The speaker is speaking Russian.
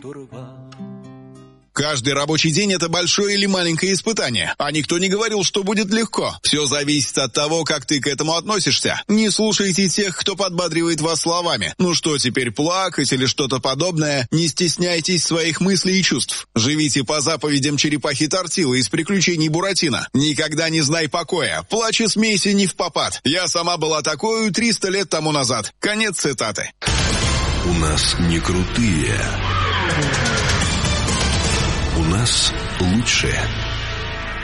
Каждый рабочий день – это большое или маленькое испытание, а никто не говорил, что будет легко. Все зависит от того, как ты к этому относишься. Не слушайте тех, кто подбадривает вас словами. Ну что теперь, плакать или что-то подобное? Не стесняйтесь своих мыслей и чувств. Живите по заповедям черепахи Тортилы из «Приключений Буратино». Никогда не знай покоя. Плачь и смейся не впопад. Я сама была такой 300 лет тому назад. Конец цитаты. У нас не крутые. У нас лучшее.